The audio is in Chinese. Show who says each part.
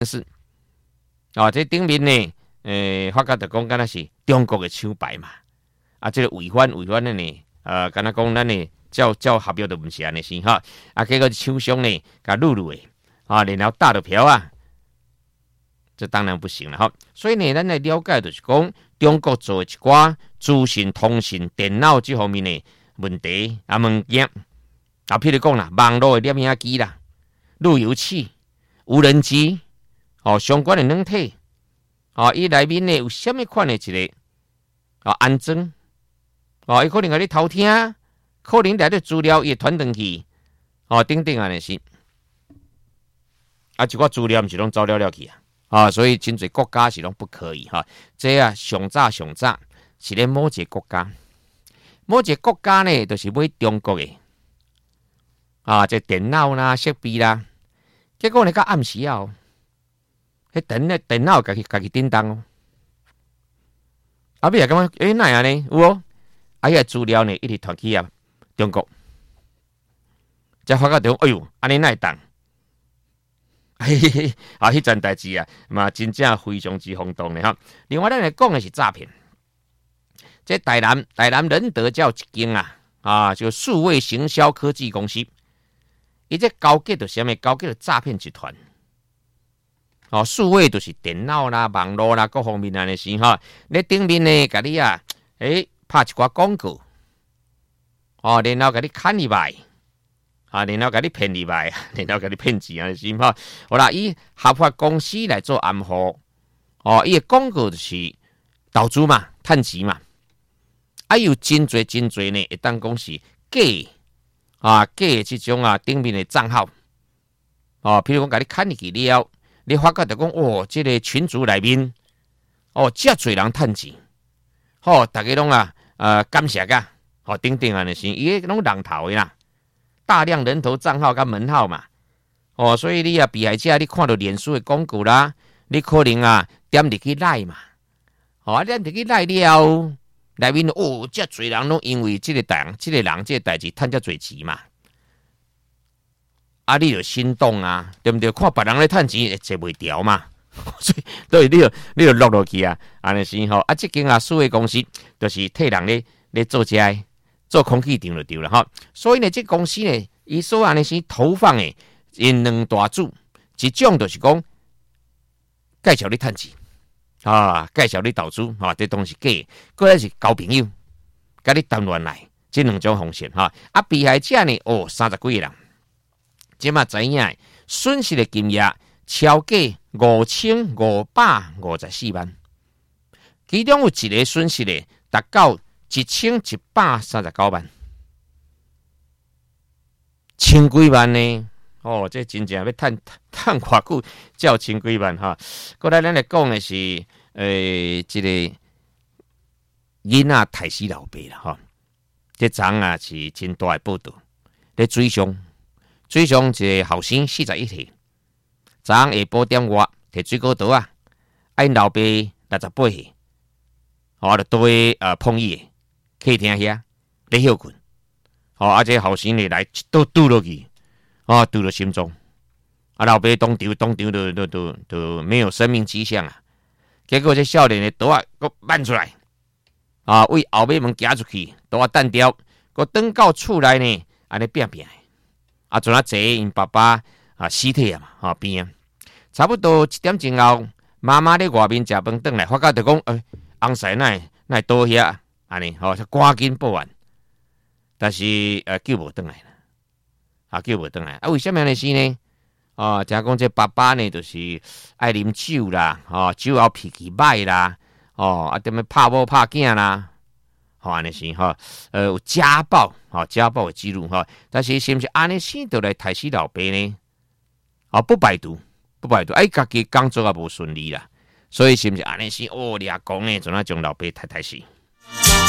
Speaker 1: 是这顶面呢，法官就讲敢若是中国的厂牌嘛，这个违反的呢，敢若讲咱呢照合约都唔是安尼先哈，结果厂商呢，甲录的，然后打了票啊，这当然不行了哈。所以呢，咱来了解就是讲，中国做一寡资讯通讯、电脑这方面的问题物件，譬如讲啦，网络的摄影机啦、路由器、无人机，相关的软体，伊内面呢有什么款的一个安装，伊可能甲你偷听，可能内底资料伊传转去，等等安尼是，一寡资料毋是拢走了去啊，所以真侪国家是拢不可以哈。这上早是咧某一个国家，呢，就是买中国的这电脑啦、设备啦，结果呢，到暗时啊，迄电脑家己叮当尾也感觉哪样呢？有迄资料呢一直传去中国，才发觉到哎呦，安尼哪会当？迄阵代志嘛真正非常之轰动的哈。另外，咱来讲的是诈骗。这台南仁德有一间就数位行销科技公司，伊这交结着什么？交结着诈骗集团。数位就是电脑啦、网络啦各方面安尼是哈。你顶面呢，甲你拍一寡广告，然后甲你砍入来。然后甲你骗入来，然后甲你骗钱安尼是哈。好啦，以合法公司来做暗号，伊的广告就是投资嘛、趁钱嘛。有真侪呢，会当讲是假的这种顶面的账号，譬如讲甲你砍入去了，你发觉就讲这个群组内面，遮侪人趁钱，大家拢感谢噶，等等安尼是，伊个拢人头的啦。大量人头账号跟门号嘛，所以你被害者你看到脸书的广告啦，你可能点入去赖嘛，点入去赖了，内面遮侪人拢因为这个人这个代志趁遮侪钱嘛，你就心动对不对？看别人咧趁钱会坐袂牢嘛，所以你就落落去安尼是这间数位公司就是替人咧做做空气场就对了哈，所以呢，这公司呢，伊所安尼是投放的，因两大组，一种就是讲介绍你趁钱介绍你投资这东西假的，过来是交朋友，甲你谈恋爱，这两种方式被害者呢30几个人，即嘛知影损失的金额超过5554万，其中有一个损失的达到1139万，1000几万呢？这真正要趁偌久，才有1000几万哈。过来，咱来讲的是，这个囡仔害死老爸啦哈。这张是真大的报道，咧追上一个后生41岁，昨下晡点外摕水果刀因老爸68岁，就倒去碰伊的。客厅遐咧休困，这后生呢来一刀拄落去，拄到心脏，老爸当场都没有生命迹象结果这少年的刀佫挽出来，为后尾门夹出去，刀弹掉，佫转到厝内呢，安尼拼拼的，阵坐因爸爸尸体嘛，边差不多1点钟后，妈妈咧外面食饭转来，发觉就讲，翁婿那倒遐。安尼赶紧报案，但是救无转来啦，救无转来为什么呢？是呢？听讲这爸爸呢，就是爱啉酒啦，酒后脾气歹啦，踮咧拍某拍囝啦，安尼是有家暴的记录但是是不是安尼先就来害死老爸呢？不排除，家己工作也无顺利啦，所以是不是安尼先掠讲呢？就那将老爸太死。